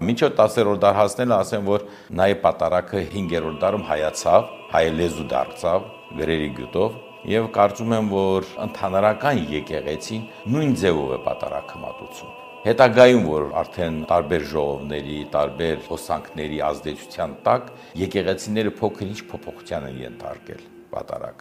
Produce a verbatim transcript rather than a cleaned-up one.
Մինչև տասերորդ դար հասնելը ասեմ, որ նաև պատարագը հինգերորդ դարում հայացավ, հայլեզու դարձավ գրերի գյուտով եւ կարծում եմ, որ ընդհանրական եկեղեցին նույն ձևով է պատարագը մատուցում։ Հետագայում, որ արդեն տարբեր ժողովների, տարբեր հոսանքների ազդեցության տակ եկեղեցիները փոքր-ինչ փոփոխության են ենթարկել պատարագը։